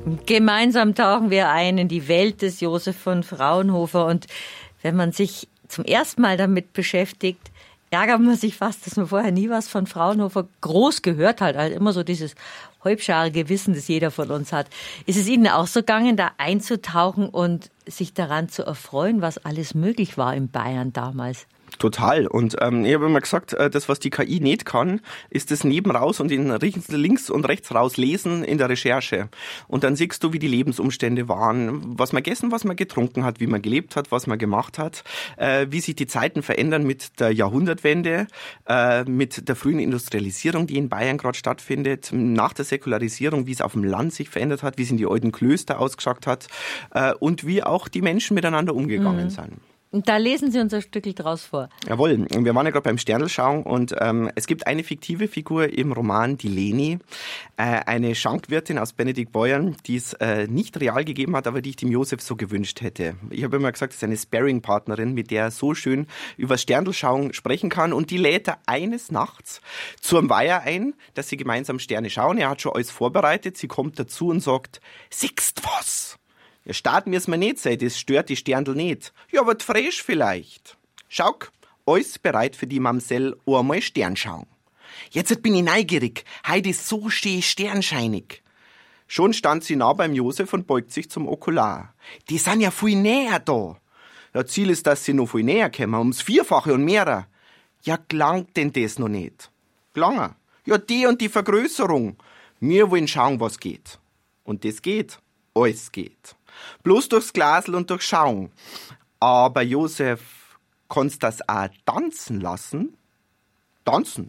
Gemeinsam tauchen wir ein in die Welt des Josef von Fraunhofer. Und wenn man sich zum ersten Mal damit beschäftigt, ärgert man sich fast, dass man vorher nie was von Fraunhofer groß gehört hat. Also immer so dieses halbscharige Wissen, das jeder von uns hat. Ist es Ihnen auch so gegangen, da einzutauchen und sich daran zu erfreuen, was alles möglich war in Bayern damals? Total. Und ich habe immer gesagt, das, was die KI nicht kann, ist das Nebenraus und in links und rechts raus lesen in der Recherche. Und dann siehst du, wie die Lebensumstände waren, was man gegessen, was man getrunken hat, wie man gelebt hat, was man gemacht hat, wie sich die Zeiten verändern mit der Jahrhundertwende, mit der frühen Industrialisierung, die in Bayern gerade stattfindet, nach der Säkularisierung, wie es auf dem Land sich verändert hat, wie es in die alten Klöster ausgeschaut hat und wie auch die Menschen miteinander umgegangen sind. Und da lesen Sie uns ein Stückchen draus vor. Jawohl, wir waren ja gerade beim Sterndl-Schauen und es gibt eine fiktive Figur im Roman, die Leni, eine Schankwirtin aus Benediktbeuern, die es nicht real gegeben hat, aber die ich dem Josef so gewünscht hätte. Ich habe immer gesagt, es ist eine Sparring-Partnerin, mit der er so schön über Sterndl-Schauen sprechen kann, und die lädt er eines Nachts zum Weiher ein, dass sie gemeinsam Sterne schauen. Er hat schon alles vorbereitet, sie kommt dazu und sagt, siehst was? Ja, starten wir es mal nicht sein, das stört die Sterndl nicht. Ja, aber frisch vielleicht. Schau, alles bereit für die Mamsell, einmal Stern schauen. Jetzt bin ich neugierig, heute ist so schön sternscheinig. Schon stand sie nah beim Josef und beugt sich zum Okular. Die sind ja viel näher da. Ja, Ziel ist, dass sie noch viel näher kommen, ums Vierfache und mehrer. Ja, gelangt denn das noch nicht? Gelanger. Ja, die und die Vergrößerung. Wir wollen schauen, was geht. Und das geht. Alles geht. Bloß durchs Glasl und durch Schauen. Aber Josef, kannst das auch tanzen lassen? Tanzen.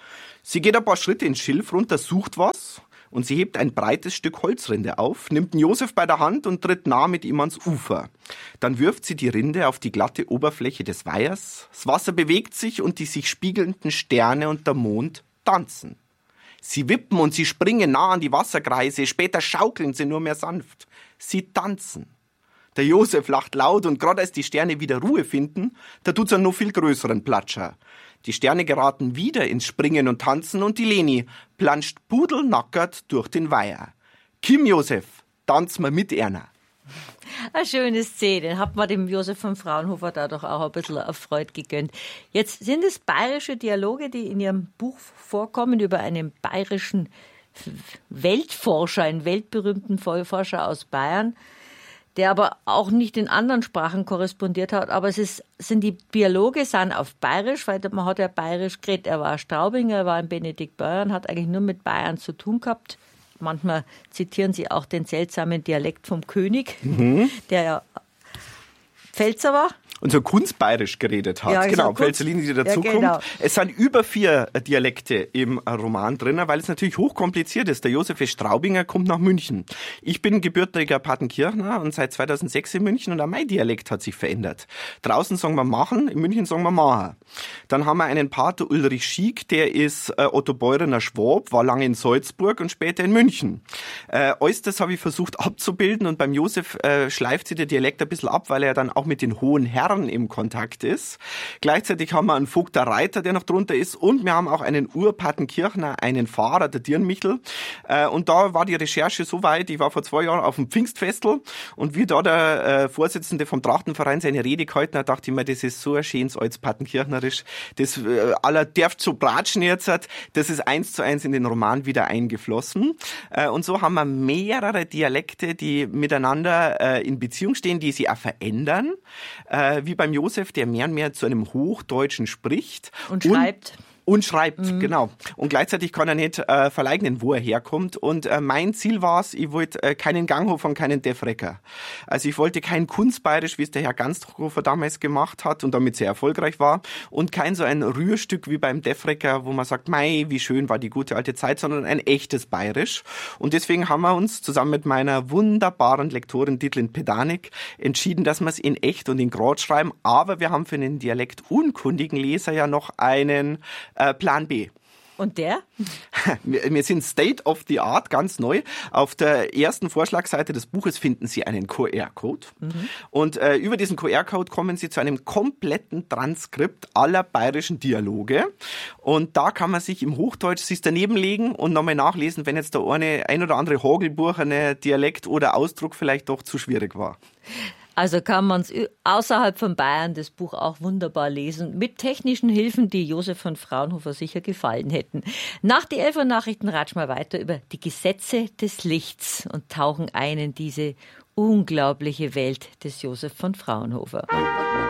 Sie geht ein paar Schritte ins Schilf runter, sucht was, und sie hebt ein breites Stück Holzrinde auf, nimmt den Josef bei der Hand und tritt nah mit ihm ans Ufer. Dann wirft sie die Rinde auf die glatte Oberfläche des Weihers. Das Wasser bewegt sich und die sich spiegelnden Sterne und der Mond tanzen. Sie wippen und sie springen nah an die Wasserkreise, später schaukeln sie nur mehr sanft. Sie tanzen. Der Josef lacht laut und gerade als die Sterne wieder Ruhe finden, da tut's einen noch viel größeren Platscher. Die Sterne geraten wieder ins Springen und Tanzen und die Leni planscht pudelnackert durch den Weiher. Kim Josef, tanz mal mit Erna. Eine schöne Szene. Hat man dem Josef von Fraunhofer da doch auch ein bisschen Erfreut gegönnt. Jetzt sind es bayerische Dialoge, die in Ihrem Buch vorkommen, über einen bayerischen Weltforscher, einen weltberühmten Forscher aus Bayern, der aber auch nicht in anderen Sprachen korrespondiert hat. Aber die Dialoge sind auf Bayerisch, weil man hat ja Bayerisch geredet. Er war Straubinger, er war in Benediktbeuern, hat eigentlich nur mit Bayern zu tun gehabt. Manchmal zitieren sie auch den seltsamen Dialekt vom König, der ja Pfälzer war. Und so kunstbayerisch geredet hat. Ja, genau, so Pfälzerlinie, die dazukommt. Ja, genau. Es sind über 4 Dialekte im Roman drin, weil es natürlich hochkompliziert ist. Der Josef Straubinger kommt nach München. Ich bin gebürtiger Partenkirchner und seit 2006 in München, und auch mein Dialekt hat sich verändert. Draußen sagen wir machen, in München sagen wir macher. Dann haben wir einen Pater Ulrich Schiek, der ist Otto Beurener Schwab, war lange in Salzburg und später in München. Alles das habe ich versucht abzubilden, und beim Josef schleift sich der Dialekt ein bisschen ab, weil er dann auch mit den hohen Herren im Kontakt ist. Gleichzeitig haben wir einen Vogt der Reiter, der noch drunter ist, und wir haben auch einen Urpatenkirchner, einen Pfarrer, der Dirnmichel. Und da war die Recherche so weit, ich war vor 2 Jahren auf dem Pfingstfestel, und wie da der Vorsitzende vom Trachtenverein seine Rede gehalten hat, dachte ich mir, das ist so ein schönes altes Patenkirchnerisch. Das aller darf so bratschen jetzt, das ist 1:1 in den Roman wieder eingeflossen. Und so haben wir mehrere Dialekte, die miteinander in Beziehung stehen, die sich auch verändern. Wie beim Josef, der mehr und mehr zu einem Hochdeutschen spricht. Und schreibt. Genau. Und gleichzeitig kann er nicht verleugnen, wo er herkommt. Und mein Ziel war es, ich wollte keinen Ganghofer und keinen Defrecker. Also ich wollte kein Kunstbayerisch, wie es der Herr Ganzhofer damals gemacht hat und damit sehr erfolgreich war. Und kein so ein Rührstück wie beim Defrecker, wo man sagt, mei, wie schön war die gute alte Zeit, sondern ein echtes Bayerisch. Und deswegen haben wir uns zusammen mit meiner wunderbaren Lektorin Ditlin Pedanik entschieden, dass wir es in echt und in Grad schreiben. Aber wir haben für den dialektunkundigen Leser ja noch einen Plan B. Und der? Wir sind State of the Art, ganz neu. Auf der ersten Vorschlagseite des Buches finden Sie einen QR-Code. Und über diesen QR-Code kommen Sie zu einem kompletten Transkript aller bayerischen Dialoge. Und da kann man sich im Hochdeutsch sich daneben legen und nochmal nachlesen, wenn jetzt der ein oder andere Hagelbuchene Dialekt oder Ausdruck vielleicht doch zu schwierig war. Also kann man es außerhalb von Bayern das Buch auch wunderbar lesen, mit technischen Hilfen, die Josef von Fraunhofer sicher gefallen hätten. Nach die 11 Uhr Nachrichten ratschen wir weiter über die Gesetze des Lichts und tauchen ein in diese unglaubliche Welt des Josef von Fraunhofer.